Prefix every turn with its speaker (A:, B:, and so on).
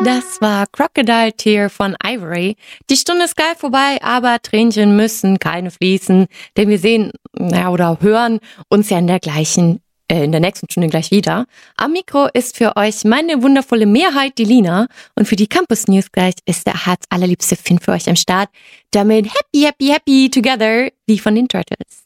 A: Das war Crocodile Tear von Ivory. Die Stunde ist geil vorbei, aber Tränchen müssen keine fließen, denn wir sehen oder hören uns ja in der nächsten Stunde gleich wieder. Am Mikro ist für euch meine wundervolle Mehrheit, die Lina. Und für die Campus News gleich ist der Herz allerliebste Finn für euch am Start. Damit happy, happy, happy together, wie von den Turtles.